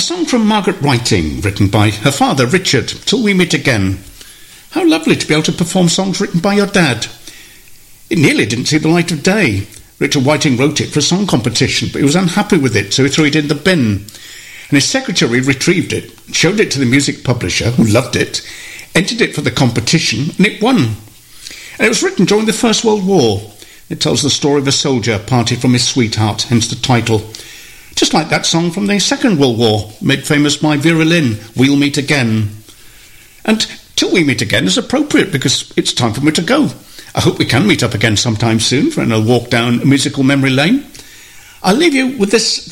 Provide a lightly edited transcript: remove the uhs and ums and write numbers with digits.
song from Margaret Whiting, written by her father, Richard, Till We Meet Again. How lovely to be able to perform songs written by your dad. It nearly didn't see the light of day. Richard Whiting wrote it for a song competition, but he was unhappy with it, so he threw it in the bin. And his secretary retrieved it, showed it to the music publisher, who loved it, entered it for the competition, and it won. And it was written during the First World War. It tells the story of a soldier parted from his sweetheart, hence the title. Just like that song from the Second World War, made famous by Vera Lynn, We'll Meet Again. And Till We Meet Again is appropriate because it's time for me to go. I hope we can meet up again sometime soon for another walk down musical memory lane. I'll leave you with this